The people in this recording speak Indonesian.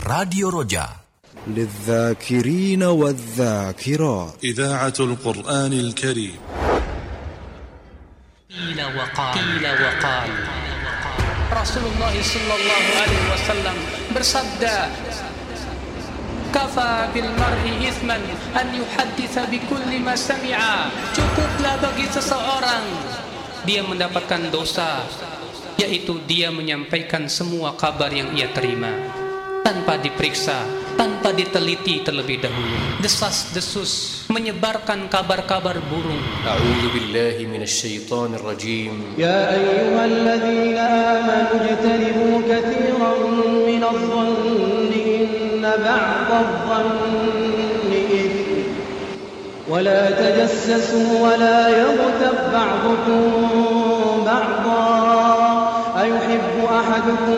Radio Roja للذاكرين والذاكرات إذاعة القرآن الكريم. قيل وقال Rasulullah sallallahu alaihi wasallam bersabda, kafa bil mar'i ithman an yuhadditsa bi kulli ma sami'a. Cukuplah bagi seseorang dia mendapatkan dosa, yaitu dia menyampaikan semua kabar yang ia terima tanpa diperiksa, tanpa diteliti terlebih dahulu. Desas-desus menyebarkan kabar-kabar burung. A'udzu billahi minasy syaithanir rajim. Ya ayyuhalladzina amanu ijtanibu katsiran minadh-dhanni inna ba'dadh-dhanni ithm wa la tajassasu wa la yaghtab ba'dukum ba'dha ayuhibbu ahadukum